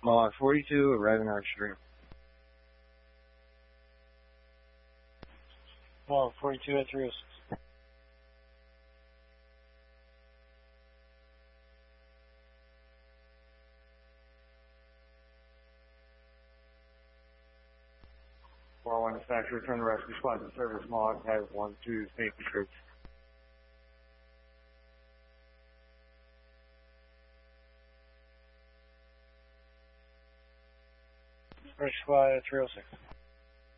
Mohawk 42, arriving on extreme. Mohawk 42 at 306. One dispatch, return to rescue squad to service. Mohawk has 1-2 safety troops. Rescue squad at 306.